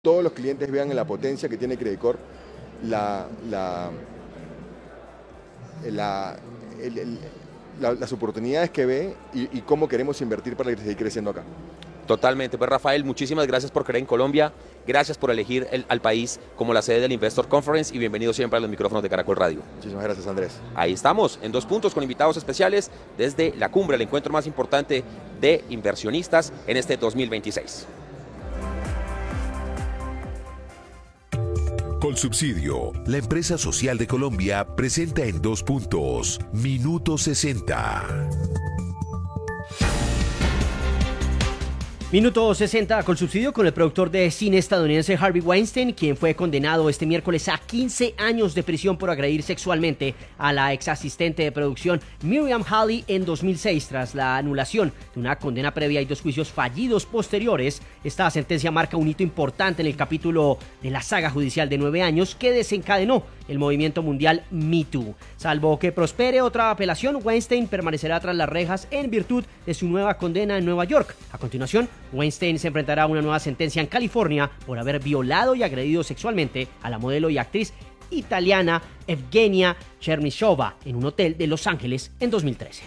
todos los clientes vean en la potencia que tiene Credit Corp, la, la, la- las oportunidades que ve y cómo queremos invertir para seguir creciendo acá. Totalmente. Pues Rafael, muchísimas gracias por creer en Colombia, gracias por elegir al país como la sede del Investor Conference y bienvenido siempre a los micrófonos de Caracol Radio. Muchísimas gracias, Andrés. Ahí estamos, en 2 puntos con invitados especiales desde la cumbre, el encuentro más importante de inversionistas en este 2026. Colsubsidio, la empresa social de Colombia, presenta en 2 puntos, Minuto 60. Minuto 60 Colsubsidio con el productor de cine estadounidense Harvey Weinstein, quien fue condenado este miércoles a 15 años de prisión por agredir sexualmente a la ex asistente de producción Miriam Halley en 2006 tras la anulación de una condena previa y 2 juicios fallidos posteriores. Esta sentencia marca un hito importante en el capítulo de la saga judicial de 9 años que desencadenó el movimiento mundial Me Too. Salvo que prospere otra apelación, Weinstein permanecerá tras las rejas en virtud de su nueva condena en Nueva York. A continuación, Weinstein se enfrentará a una nueva sentencia en California por haber violado y agredido sexualmente a la modelo y actriz italiana Evgenia Chernyshova en un hotel de Los Ángeles en 2013.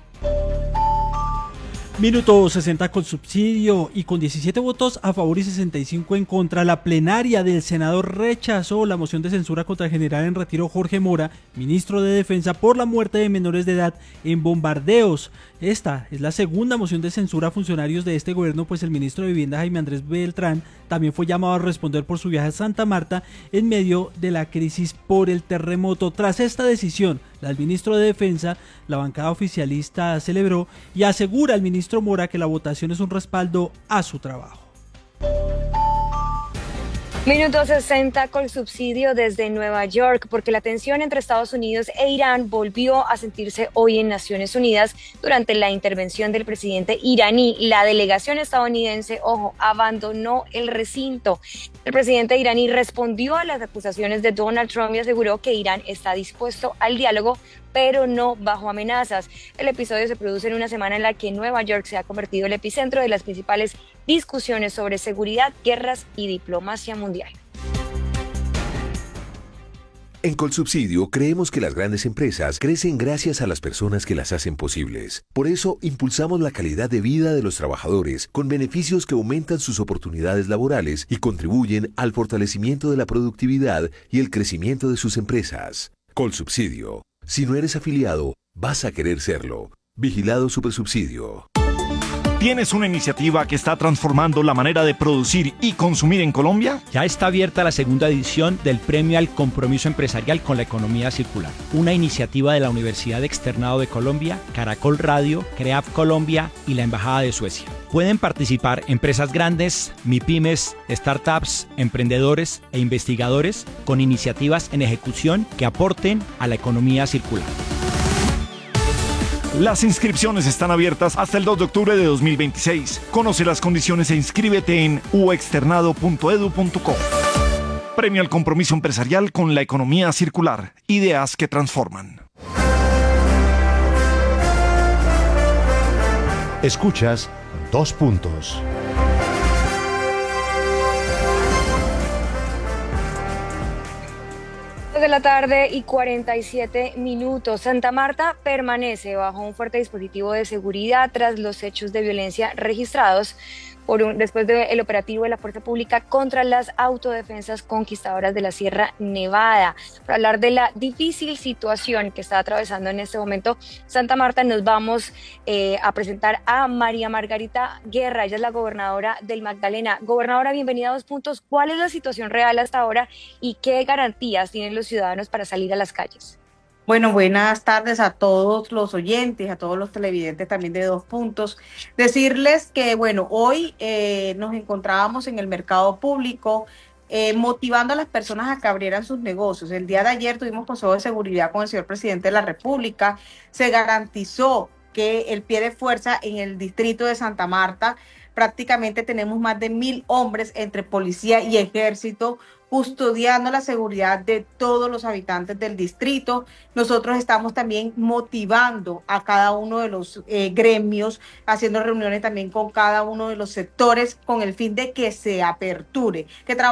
Minuto 60 Colsubsidio, y con 17 votos a favor y 65 en contra, la plenaria del Senado rechazó la moción de censura contra el general en retiro Jorge Mora, ministro de Defensa, por la muerte de menores de edad en bombardeos. Esta es la segunda moción de censura a funcionarios de este gobierno, pues el ministro de Vivienda Jaime Andrés Beltrán también fue llamado a responder por su viaje a Santa Marta en medio de la crisis por el terremoto. Tras esta decisión del ministro de Defensa, la bancada oficialista celebró y asegura al ministro Mora que la votación es un respaldo a su trabajo. Minuto 60 Colsubsidio desde Nueva York, porque la tensión entre Estados Unidos e Irán volvió a sentirse hoy en Naciones Unidas durante la intervención del presidente iraní. La delegación estadounidense, abandonó el recinto. El presidente iraní respondió a las acusaciones de Donald Trump y aseguró que Irán está dispuesto al diálogo, pero no bajo amenazas. El episodio se produce en una semana en la que Nueva York se ha convertido en el epicentro de las principales discusiones sobre seguridad, guerras y diplomacia mundial. En Colsubsidio creemos que las grandes empresas crecen gracias a las personas que las hacen posibles. Por eso impulsamos la calidad de vida de los trabajadores con beneficios que aumentan sus oportunidades laborales y contribuyen al fortalecimiento de la productividad y el crecimiento de sus empresas. Colsubsidio. Si no eres afiliado, vas a querer serlo. Vigilado Supersubsidio. ¿Tienes una iniciativa que está transformando la manera de producir y consumir en Colombia? Ya está abierta la segunda edición del Premio al Compromiso Empresarial con la Economía Circular, una iniciativa de la Universidad Externado de Colombia, Caracol Radio, CREAF Colombia y la Embajada de Suecia. Pueden participar empresas grandes, MIPYMES, startups, emprendedores e investigadores con iniciativas en ejecución que aporten a la economía circular. Las inscripciones están abiertas hasta el 2 de octubre de 2026. Conoce las condiciones e inscríbete en uexternado.edu.co. Premio al Compromiso Empresarial con la Economía Circular. Ideas que transforman. Escuchas 2 puntos. De la tarde y 47 minutos. Santa Marta permanece bajo un fuerte dispositivo de seguridad tras los hechos de violencia registrados después del operativo de la Fuerza Pública contra las autodefensas conquistadoras de la Sierra Nevada. Para hablar de la difícil situación que está atravesando en este momento Santa Marta, nos vamos a presentar a María Margarita Guerra. Ella es la gobernadora del Magdalena. Gobernadora, bienvenida a 2 puntos. ¿Cuál es la situación real hasta ahora y qué garantías tienen los ciudadanos para salir a las calles? Bueno, buenas tardes a todos los oyentes, a todos los televidentes también de 2 puntos. Decirles que, bueno, hoy nos encontrábamos en el mercado público motivando a las personas a que abrieran sus negocios. El día de ayer tuvimos consejo de seguridad con el señor presidente de la República. Se garantizó que el pie de fuerza en el distrito de Santa Marta prácticamente tenemos más de 1.000 hombres entre policía y ejército custodiando la seguridad de todos los habitantes del distrito. Nosotros estamos también motivando a cada uno de los gremios, haciendo reuniones también con cada uno de los sectores con el fin de que se aperture, que